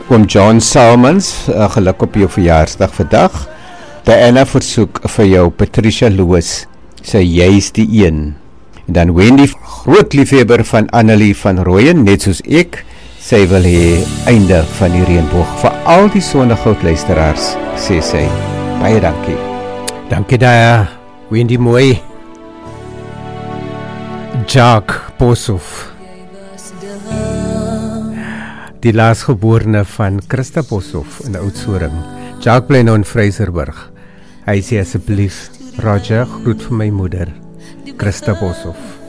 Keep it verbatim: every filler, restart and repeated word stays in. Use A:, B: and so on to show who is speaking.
A: Oom John Salmons, uh, geluk op jou verjaarsdag vandag. Diana versoek vir jou Patricia Loos, sy jy's die een. En dan Wendy, groot liefhebber van Annelie van Rooyen, net soos ek, sy wil hê einde van die reënboog. Vir al die Sonnegoud luisteraars, sê sy, baie dankie.
B: Dankie daar, Wendy mooi. Jacques Boshoff, die laasgeborene van Christa Boshoff in Oudtshoorn. Jacques bly nou in Vryserburg. Hy sê asseblief, Roger, groet vir my moeder, Christa Boshoff.